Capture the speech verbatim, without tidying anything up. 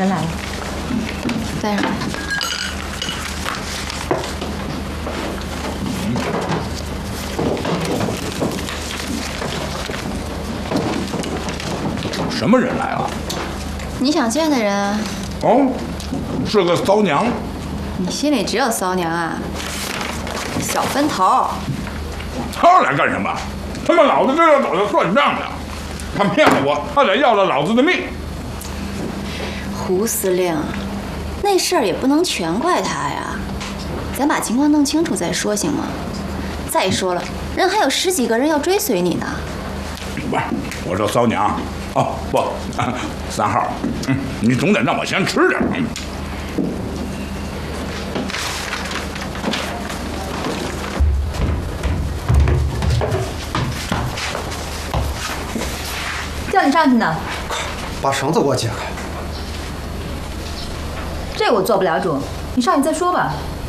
人来了， 带上来。 什么人来了？ 你想见的人。 哦，是个骚娘。 你心里只有骚娘啊？小分头。 他来干什么？他妈老子这要找他算账的，他骗了我，他得要了老子的命。 胡司令，那事儿也不能全怪他呀，咱把情况弄清楚再说，行吗？再说了，人还有十几个人要追随你呢。 不是，我说骚娘，哦不，啊、三号，嗯，你总得让我先吃点。嗯叫你上去呢。 把绳子给我解开。 这我做不了主，你上去再说吧。